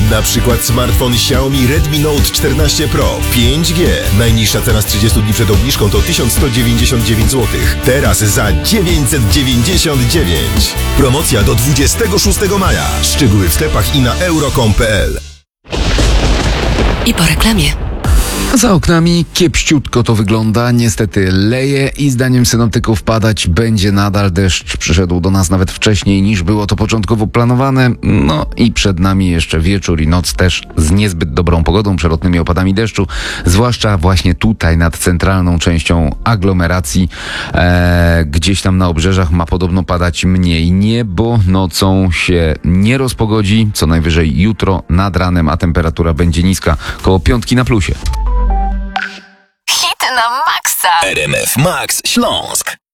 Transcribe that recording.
Na przykład smartfon Xiaomi Redmi Note 14 Pro 5G. Najniższa cena z 30 dni przed obniżką to 1199 zł. Teraz za 999. Promocja do 26 maja. Szczegóły w sklepach i na euro.com.pl. I po reklamie. Za oknami kiepściutko to wygląda, niestety leje i zdaniem synoptyków padać będzie nadal. Deszcz przyszedł do nas nawet wcześniej niż było to początkowo planowane. No i przed nami jeszcze wieczór i noc też z niezbyt dobrą pogodą, przelotnymi opadami deszczu, zwłaszcza właśnie tutaj nad centralną częścią aglomeracji. Gdzieś tam na obrzeżach ma podobno padać mniej. Niebo nocą się nie rozpogodzi, co najwyżej jutro nad ranem, a temperatura będzie niska, koło 5 na plusie. Hit na maksa. RMF Max Śląsk.